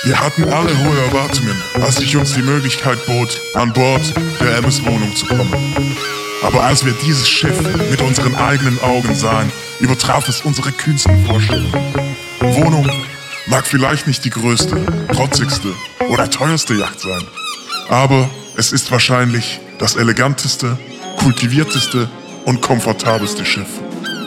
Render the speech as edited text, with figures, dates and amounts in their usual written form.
Wir hatten alle hohe Erwartungen, als sich uns die Möglichkeit bot, an Bord der MS-Wohnung zu kommen. Aber als wir dieses Schiff mit unseren eigenen Augen sahen, übertraf es unsere kühnsten Vorstellungen. Wohnung mag vielleicht nicht die größte, protzigste oder teuerste Yacht sein, aber es ist wahrscheinlich das eleganteste, kultivierteste und komfortabelste Schiff.